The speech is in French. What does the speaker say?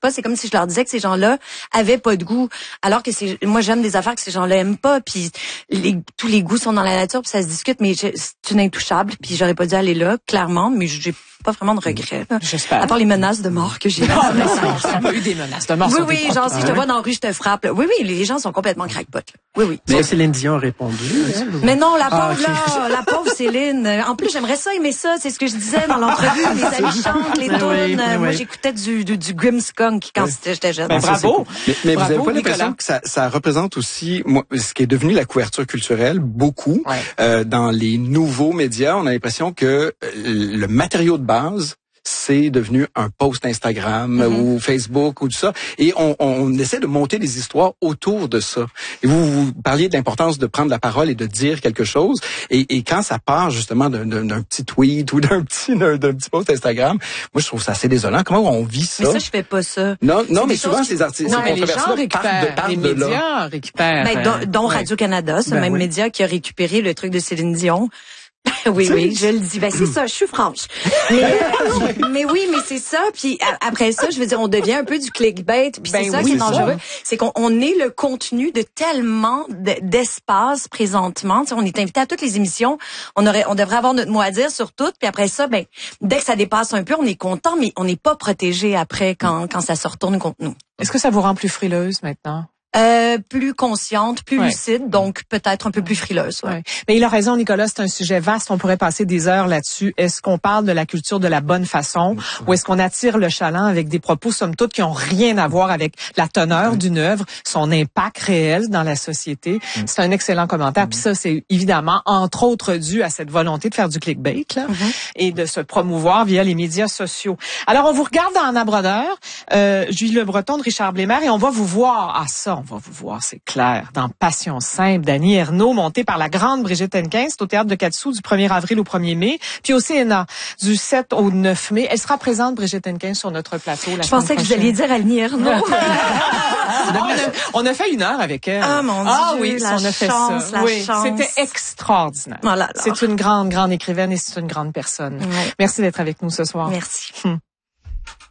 pas. C'est comme si je leur disais que ces gens-là avaient pas de goût, alors que moi j'aime des affaires que ces gens-là aiment pas. Puis tous les goûts sont dans la nature, puis ça se discute. Mais c'est une intouchable. Puis j'aurais pas dû aller là, clairement. Mais j'ai pas vraiment de regrets. J'espère. À part les menaces de mort que j'ai. Ça n'a pas eu des menaces de mort. Oui, genre si je te vois dans la rue, je te frappe. Là. Oui, les gens sont complètement crackpot. Oui. Mais Céline Dion a répondu. Mais non, la pauvre là, la pauvre Céline. En plus, j'aimerais ça aimer ça. C'est ce que je disais dans l'entrevue. Les amis chantent, les tunes. Moi, j'écoutais du Grimmskunk quand j'étais jeune. Bravo. Mais bravo, vous avez pas Nicolas. l'impression que ça représente aussi ce qui est devenu la couverture culturelle beaucoup dans les nouveaux médias. On a l'impression que le matériau de base c'est devenu un post Instagram ou Facebook ou tout ça. Et on essaie de monter des histoires autour de ça. Et vous parliez de l'importance de prendre la parole et de dire quelque chose. Et quand ça part justement d'un petit tweet ou d'un petit post Instagram, moi je trouve ça assez désolant. Comment on vit ça? Mais ça, je fais pas ça. Non, mais souvent ces artistes, non, mais les gens récupèrent, les médias récupèrent. Dont Radio-Canada, ce même média qui a récupéré le truc de Céline Dion. Oui, je le dis. C'est ça, je suis franche. Mais oui, mais c'est ça. Puis après ça, je veux dire, on devient un peu du clickbait. Puis c'est ça qui est dangereux. C'est qu'on est le contenu de tellement d'espace présentement. T'sais, on est invité à toutes les émissions. On devrait avoir notre mot à dire sur toutes. Puis après ça, dès que ça dépasse un peu, on est content, mais on n'est pas protégé après quand ça se retourne contre nous. Est-ce que ça vous rend plus frileuse maintenant? Plus consciente, plus lucide, donc peut-être un peu plus frileuse. Ouais. Mais il a raison, Nicolas, c'est un sujet vaste, on pourrait passer des heures là-dessus. Est-ce qu'on parle de la culture de la bonne façon ou est-ce qu'on attire le chaland avec des propos, somme toute, qui ont rien à voir avec la teneur d'une œuvre, son impact réel dans la société? C'est un excellent commentaire. Puis ça, c'est évidemment, entre autres, dû à cette volonté de faire du clickbait là, et de se promouvoir via les médias sociaux. Alors, on vous regarde dans Anna Brodeur, Julie Le Breton de Richard Blémaire, et on va vous voir à ça. On va vous voir, c'est clair, dans Passion simple d'Annie Ernaux, montée par la grande Brigitte Hennequin. C'est au Théâtre de Quat'Sous du 1er avril au 1er mai, puis au CNA du 7 au 9 mai. Elle sera présente, Brigitte Hennequin, sur notre plateau la semaine prochaine. Je pensais que vous alliez dire Annie Ernaux. on a fait une heure avec elle. Ah, mon Dieu, oui, la on a fait chance, ça. Oui, c'était extraordinaire. Voilà. C'est une grande écrivaine et c'est une grande personne. Ouais. Merci d'être avec nous ce soir. Merci.